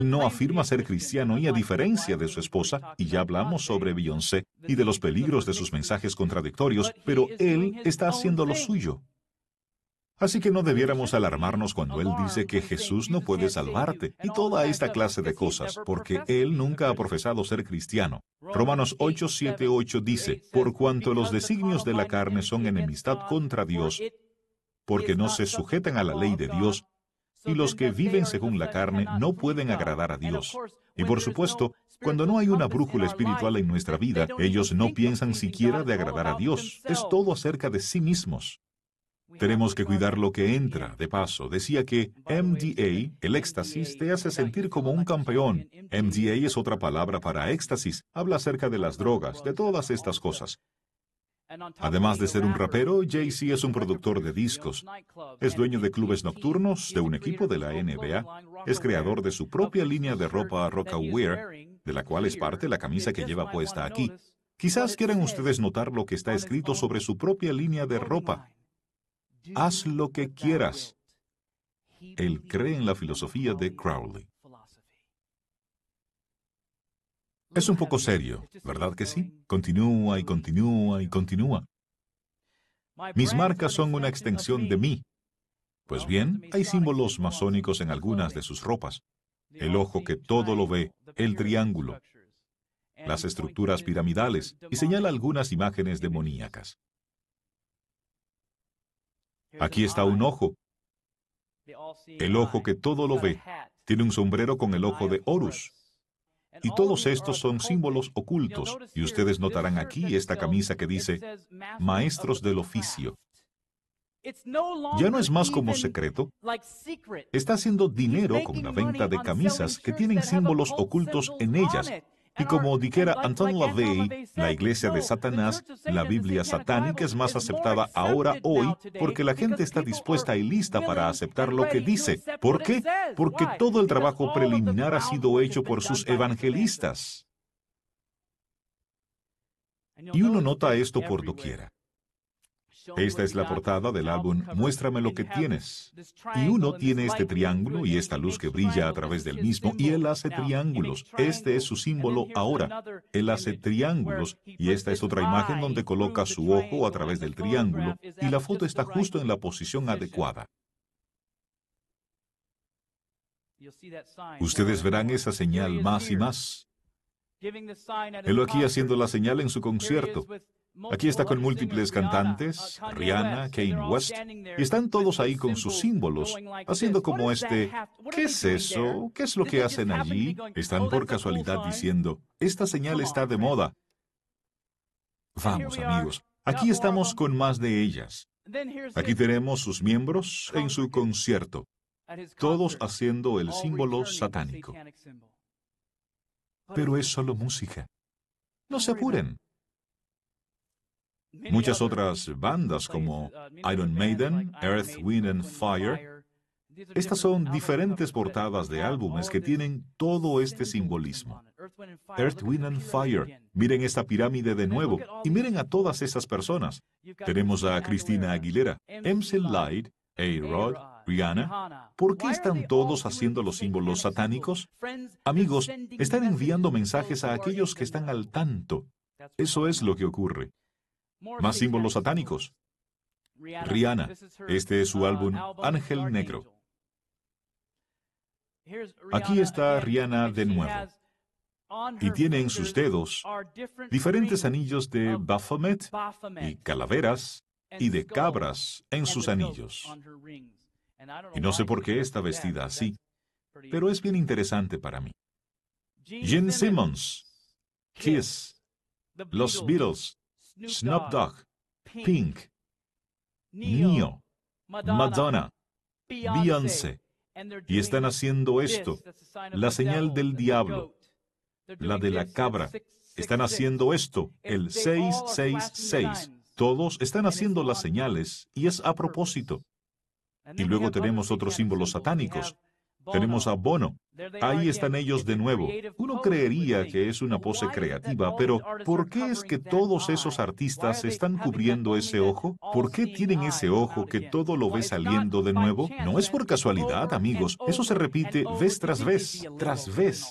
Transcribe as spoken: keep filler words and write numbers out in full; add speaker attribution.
Speaker 1: No afirma ser cristiano y a diferencia de su esposa, y ya hablamos sobre Beyoncé y de los peligros de sus mensajes contradictorios, pero él está haciendo lo suyo. Así que no debiéramos alarmarnos cuando él dice que Jesús no puede salvarte y toda esta clase de cosas, porque él nunca ha profesado ser cristiano. Romanos ocho, siete, ocho dice, por cuanto los designios de la carne son enemistad contra Dios, porque no se sujetan a la ley de Dios, y los que viven según la carne no pueden agradar a Dios. Y por supuesto, cuando no hay una brújula espiritual en nuestra vida, ellos no piensan siquiera de agradar a Dios. Es todo acerca de sí mismos. Tenemos que cuidar lo que entra. De paso, decía que M D A, el éxtasis, te hace sentir como un campeón. M D A es otra palabra para éxtasis. Habla acerca de las drogas, de todas estas cosas. Además de ser un rapero, Jay-Z es un productor de discos. Es dueño de clubes nocturnos, de un equipo de la N B A. Es creador de su propia línea de ropa Rocawear, de la cual es parte la camisa que lleva puesta aquí. Quizás quieran ustedes notar lo que está escrito sobre su propia línea de ropa. Haz lo que quieras. Él cree en la filosofía de Crowley. Es un poco serio, ¿verdad que sí? Continúa y continúa y continúa. Mis marcas son una extensión de mí. Pues bien, hay símbolos masónicos en algunas de sus ropas. El ojo que todo lo ve, el triángulo, las estructuras piramidales, y señala algunas imágenes demoníacas. Aquí está un ojo. El ojo que todo lo ve. Tiene un sombrero con el ojo de Horus. Y todos estos son símbolos ocultos. Y ustedes notarán aquí esta camisa que dice, Maestros del Oficio. Ya no es más como secreto. Está haciendo dinero con la venta de camisas que tienen símbolos ocultos en ellas. Y como dijera Anton LaVey, la iglesia de Satanás, la Biblia satánica es más aceptada ahora hoy porque la gente está dispuesta y lista para aceptar lo que dice. ¿Por qué? Porque todo el trabajo preliminar ha sido hecho por sus evangelistas. Y uno nota esto por doquiera. Esta es la portada del álbum Muéstrame lo que tienes. Y uno tiene este triángulo y esta luz que brilla a través del mismo, y él hace triángulos. Este es su símbolo ahora. Él hace triángulos, y esta es otra imagen donde coloca su ojo a través del triángulo, y la foto está justo en la posición adecuada. Ustedes verán esa señal más y más. Él aquí haciendo la señal en su concierto. Aquí está con múltiples cantantes, Rihanna, Kanye West, y están todos ahí con sus símbolos, haciendo como este, ¿qué es eso? ¿Qué es lo que hacen allí? Están por casualidad diciendo, esta señal está de moda. Vamos, amigos, aquí estamos con más de ellas. Aquí tenemos sus miembros en su concierto, todos haciendo el símbolo satánico. Pero es solo música. No se apuren. Muchas otras bandas como Iron Maiden, Earth, Wind and Fire, estas son diferentes portadas de álbumes que tienen todo este simbolismo. Earth, Wind and Fire. Miren esta pirámide de nuevo y miren a todas esas personas. Tenemos a Christina Aguilera, M C Light, A-Rod, Rihanna. ¿Por qué están todos haciendo los símbolos satánicos? Amigos, están enviando mensajes a aquellos que están al tanto. Eso es lo que ocurre. Más símbolos satánicos. Rihanna. Este es su álbum Ángel Negro. Aquí está Rihanna de nuevo. Y tiene en sus dedos diferentes anillos de Baphomet y calaveras y de cabras en sus anillos. Y no sé por qué está vestida así, pero es bien interesante para mí. Gene Simmons, Kiss, Los Beatles, Snoop Dogg, Pink, Neo, Madonna, Beyoncé, y están haciendo esto, la señal del diablo, la de la cabra. Están haciendo esto, el seis seis seis. Todos están haciendo las señales, y es a propósito. Y luego tenemos otros símbolos satánicos. Tenemos a Bono. Ahí están ellos de nuevo. Uno creería que es una pose creativa, pero ¿por qué es que todos esos artistas están cubriendo ese ojo? ¿Por qué tienen ese ojo que todo lo ve saliendo de nuevo? No es por casualidad, amigos. Eso se repite vez tras vez, tras vez.